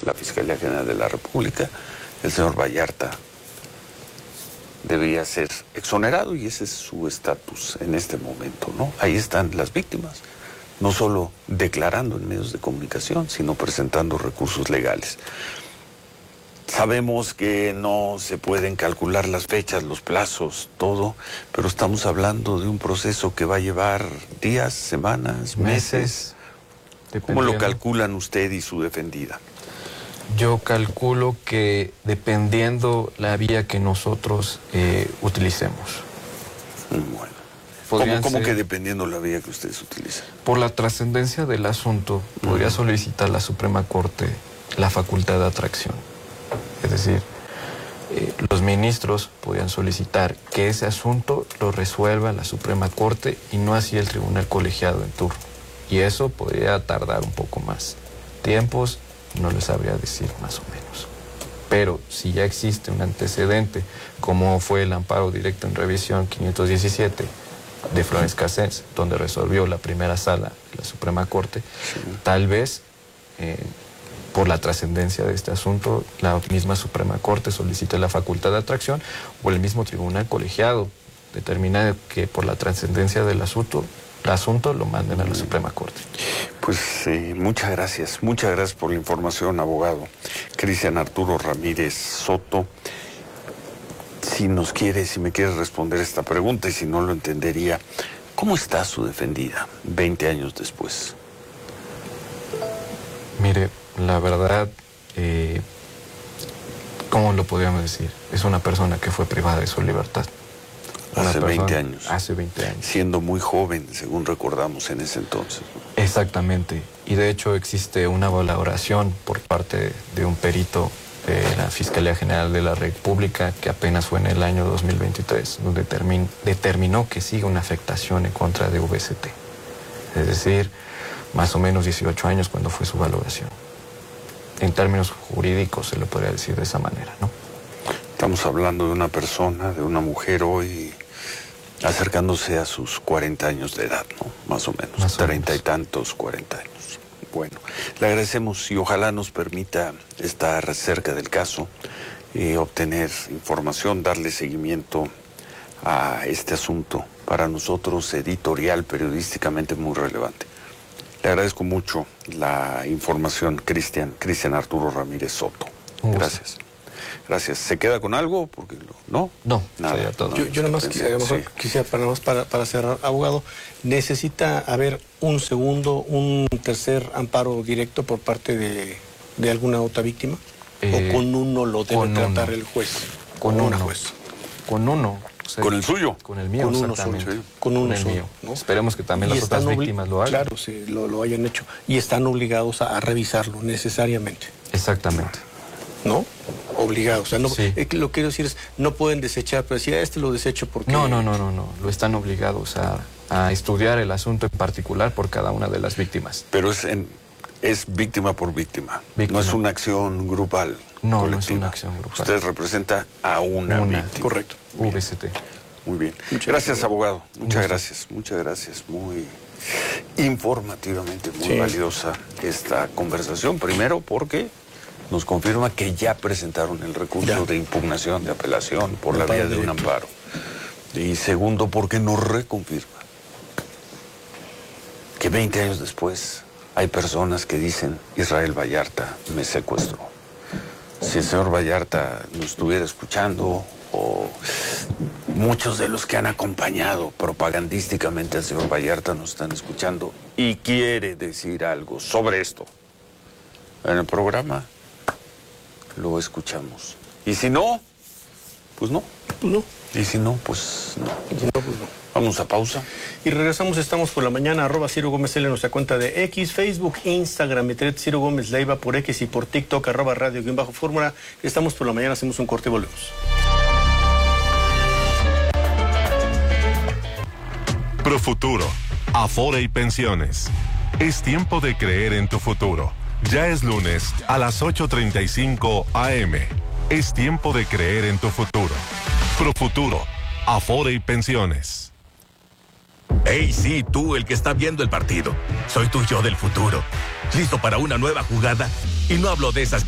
la Fiscalía General de la República, el señor Vallarta debería ser exonerado y ese es su estatus en este momento, ¿no? Ahí están las víctimas, no solo declarando en medios de comunicación, sino presentando recursos legales. Sabemos que no se pueden calcular las fechas, los plazos, todo, pero estamos hablando de un proceso que va a llevar días, semanas, meses. ¿Cómo lo calculan usted y su defendida? Yo calculo que dependiendo la vía que nosotros utilicemos. Bueno. ¿Cómo que dependiendo la vía que ustedes utilizan? Por la trascendencia del asunto, podría solicitar la Suprema Corte la facultad de atracción. Es decir, los ministros podrían solicitar que ese asunto lo resuelva la Suprema Corte y no así el tribunal colegiado en turno. Y eso podría tardar un poco más. Tiempos, no les sabría decir más o menos. Pero si ya existe un antecedente, como fue el amparo directo en revisión 517 de Florence Cassens, donde resolvió la primera sala de la Suprema Corte, tal vez por la trascendencia de este asunto, la misma Suprema Corte solicite la facultad de atracción o el mismo tribunal colegiado determina que por la trascendencia del asunto lo manden a la Suprema Corte. Pues muchas gracias por la información, abogado Cristian Arturo Ramírez Soto. Si me quiere responder esta pregunta y si no lo entendería, ¿cómo está su defendida 20 años después? Mire, la verdad, ¿cómo lo podríamos decir? Es una persona que fue privada de su libertad. Hace 20 años. Hace 20 años. Siendo muy joven, según recordamos en ese entonces. Exactamente. Y de hecho existe una valoración por parte de un perito de la Fiscalía General de la República que apenas fue en el año 2023, donde determinó que sigue una afectación en contra de VST. Es decir, más o menos 18 años cuando fue su valoración. En términos jurídicos se le podría decir de esa manera, ¿no? Estamos hablando de una persona, de una mujer hoy acercándose a sus 40 años de edad, ¿no? Más o menos, 30 y tantos, 40 años. Bueno, le agradecemos y ojalá nos permita estar cerca del caso, obtener información, darle seguimiento a este asunto, para nosotros editorial, periodísticamente muy relevante. Le agradezco mucho la información, Cristian Arturo Ramírez Soto. Gracias. Gracias. ¿Se queda con algo? Porque ¿no? No, nada. todo. Yo nada más quisiera para cerrar, abogado, ¿necesita haber un segundo, un tercer amparo directo por parte de alguna otra víctima? ¿O con uno lo debe tratar el juez? Con una uno. Juez. Con uno. O sea, ¿Con el suyo? Con el mío, con uno exactamente. solo, con uno el solo, mío. ¿no? Esperemos que también las otras víctimas lo hagan. Claro, sí, lo hayan hecho. Y están obligados a revisarlo necesariamente. Exactamente. ¿No? Obligados. O sea, no, sí. Lo que quiero decir es, no pueden desechar, pero decir, lo desecho porque... No. Lo están obligados a estudiar el asunto en particular por cada una de las víctimas. Pero es víctima por víctima. No es una acción grupal. No, colectiva. no es una acción grupal. Usted representa a una víctima. Correcto. VST. Muy bien. Gracias, abogado. Muchas gracias. Muy informativamente, muy valiosa esta conversación. Primero porque nos confirma que ya presentaron el recurso de impugnación, de apelación por la vía de un amparo. Y segundo porque nos reconfirma que 20 años después hay personas que dicen Israel Vallarta me secuestró. Si el señor Vallarta nos estuviera escuchando, o muchos de los que han acompañado propagandísticamente al señor Vallarta nos están escuchando y quiere decir algo sobre esto en el programa, lo escuchamos. Y si no, pues no. Y si no, pues no. Vamos a pausa. Y regresamos, estamos por la mañana, @Ciro Gómez L en nuestra cuenta de X, Facebook, Instagram, Ciro Gómez Leiva por X y por TikTok, @radio_fórmula. Estamos por la mañana, hacemos un corte y volvemos. Profuturo, Afore y Pensiones. Es tiempo de creer en tu futuro. Ya es lunes a las 8:35 AM. Es tiempo de creer en tu futuro. Profuturo, Afore y Pensiones. Hey, sí, tú, el que está viendo el partido. Soy tu yo del futuro. Listo para una nueva jugada. Y no hablo de esas